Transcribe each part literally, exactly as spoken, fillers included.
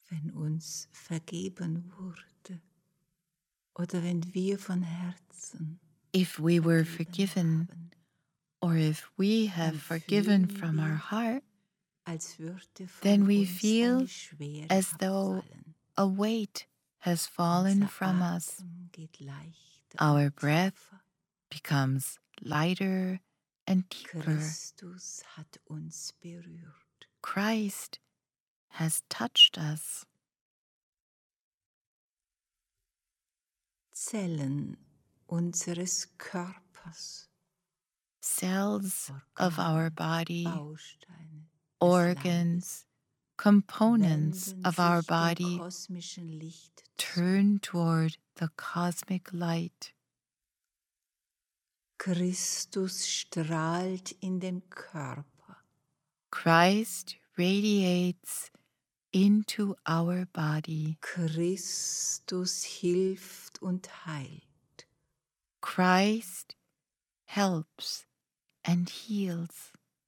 wenn uns vergeben wurde oder wenn wir von Herzen If we were vergeben forgiven, haben, or if we have dann forgiven fühlen from our wir, heart, als würde then von we uns eine feel Schwere as though abfallen. a weight has fallen Unser from us. Atem geht leichter Our und breath tiefer. becomes lighter and deeper. Christus hat uns berührt. Christ has touched us. Zellen unseres Körpers, Cells of our Organe, body, Bausteine des organs, Leibes components wenden of our sich dem body kosmischen Licht zu. turn toward the cosmic light. Christus strahlt in den Körper. Christ radiates into our body. Christus hilft und heilt. Christ helps and heals.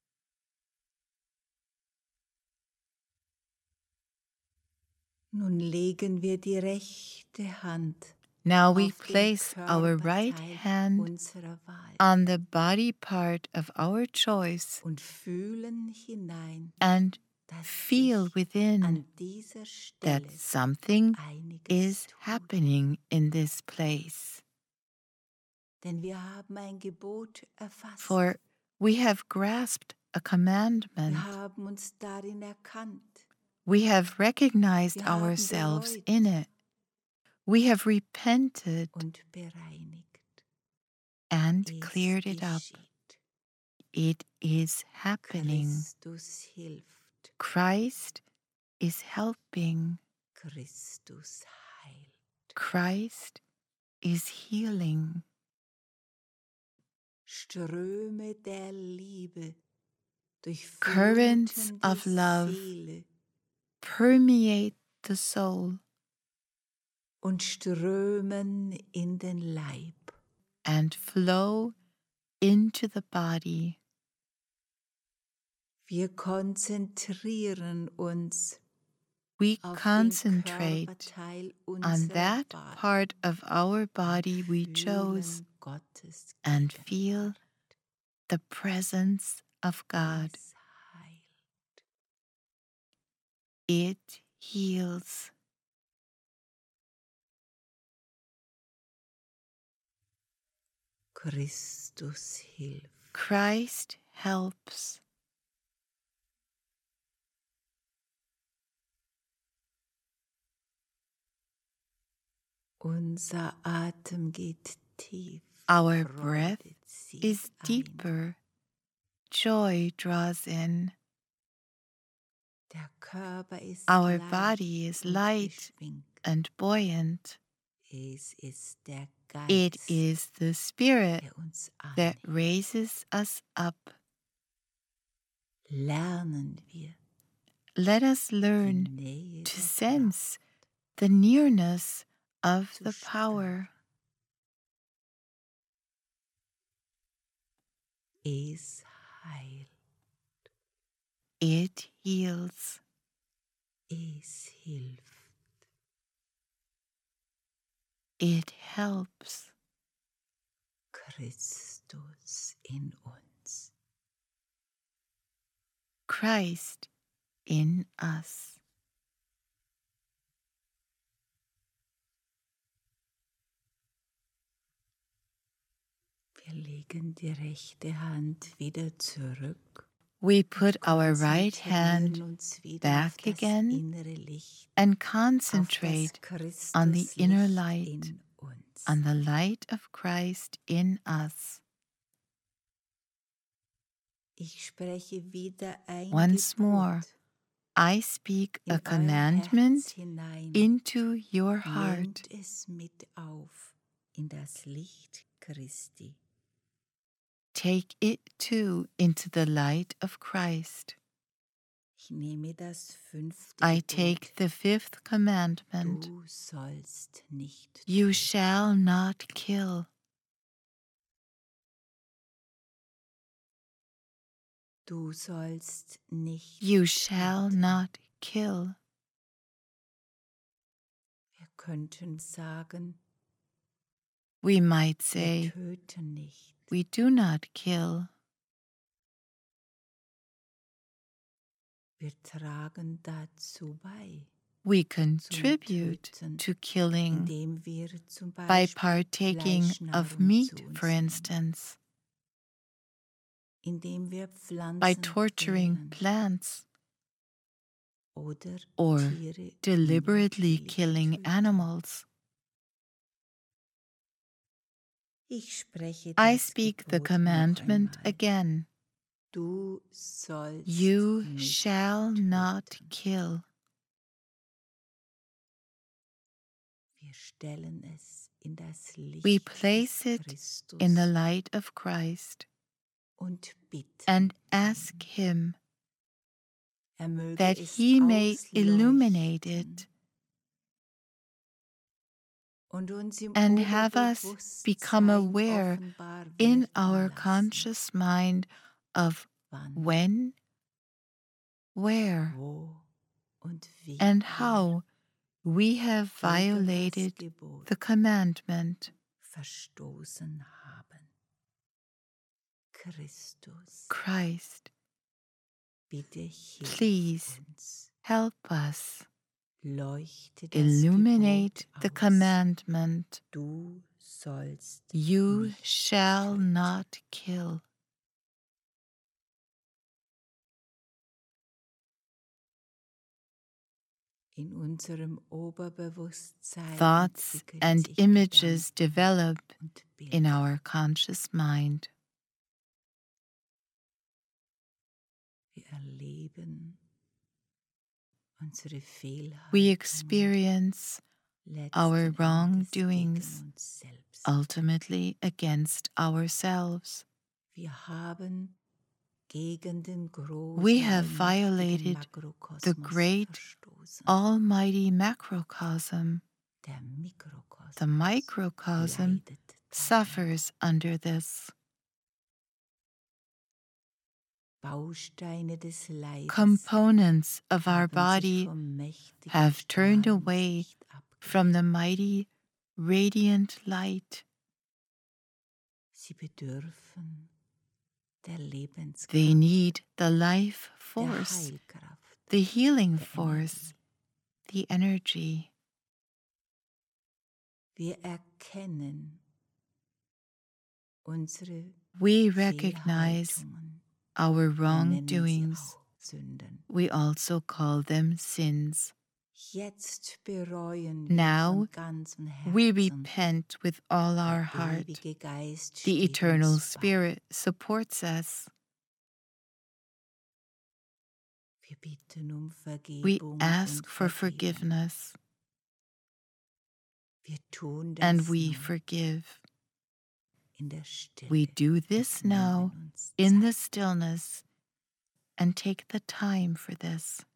Nun legen wir die rechte Hand Now we auf den place our right Körperteil hand unserer Wahl on the body part of our choice und fühlen hinein, and dass feel sich within an dieser that Stelle something einiges is tut. happening in this place. Denn wir haben ein Gebot erfasst. For we have grasped a commandment. Wir haben uns darin erkannt. We have recognized Wir haben ourselves bereut in it. We have repented und bereinigt. and Es cleared it up. geschieht. It is happening. Christus hilft. Christ is helping. Christus heilt. Christ is healing. Ströme der Liebe Currents durchfluten of die love Seele permeate the soul und strömen in den Leib. and flow into the body. Wir konzentrieren uns We auf den concentrate Körperteil on unserer that Wahl part of our body we und chose fühlen Gottes and feel Gegenwart. the presence of God. Es heilt. It heals. Christus hilft. Christ helps. Unser Atem geht tief. Our Freude breath zieht is ein. deeper. Joy draws in. Der Körper ist Our leicht body is und light beschwingt. and buoyant. Es ist der It Geist, is the Spirit der uns that anhebt. raises us up. Lernen wir Let us die learn Nähe to der sense the nearness of Kraft zu the power. spüren. Es heilt. It heals. Es hilft. It helps. Christus in uns. Christ in us. Wir legen die rechte Hand wieder zurück. We put und our right konzentrieren hand uns wieder back auf das again innere Licht, and auf das concentrate on the inner Christuslicht light, in uns. on the light of Christ in us. Ich spreche wieder ein Once Gebot more, I speak in a euer commandment Herz hinein. into your heart. Nehmt es mit auf in das Licht Christi. Take it too into the light of Christ. Ich nehme das fünfte I Gebot. take the fifth commandment. Du sollst nicht You töten. shall not kill. Du sollst nicht You shall töten. not kill. könnten sagen, We might wir say, töten nicht. we do not kill. Wir tragen dazu bei, We zum contribute Töten, to killing indem wir zum by Beispiel partaking of Fleischnahrung meat, zu uns for nehmen, instance, indem wir by Pflanzen torturing quälen plants, oder or Tiere deliberately unwillkürlich killing töten. animals. Ich spreche I das speak the Gebot noch commandment einmal. again. Du sollst You nicht shall not töten. kill. Wir stellen es in das Licht We des place it Christus in the light of Christ und bitten and ihn, ask Him er möge that es He may illuminate ausleuchten it und uns im and have us become Oberbewusstsein aware offenbar in werden our lassen, conscious mind of wann, when, where, wo und wie and wir how we have gegen das violated Gebot the commandment. verstoßen haben. Christus, Christ, bitte hilf please uns, help us leuchte das illuminate Gebot the aus. commandment. Du sollst You nicht shall töten. not kill. In unserem Oberbewusstsein Thoughts entwickeln and sich images Gedanken develop und Bilder. in our conscious mind. Wir erleben unsere Fehlhaltung We experience letzten our Endes wrongdoings, gegen uns selbst. ultimately against ourselves. Wir haben gegen den großen, We have allmächtigen violated Makrokosmos the great, verstoßen. almighty macrocosm. Der Mikrokosmos The microcosm leidet suffers under this. Bausteine des Leibes Components of our haben sich body vom mächtigen have turned away Strahlenlicht abgewendet. from the mighty, radiant light. Sie bedürfen der Lebenskraft, They need the life der force, Heilkraft, the healing der force, Energie. the energy. Wir erkennen unsere We recognize Fehlhaltungen. our Wir nennen sie wrongdoings. auch Sünden. We also call them sins. Jetzt bereuen Now wir von ganzem we Herzen. repent with all our Der heart. ewige Geist The steht eternal uns bei. Spirit supports us. Wir bitten um We Vergebung ask und for Vergebung. forgiveness, Wir tun das and we nun forgive. in der Stille. We do this und now nehmen uns in the Zeit. stillness and take the time for this.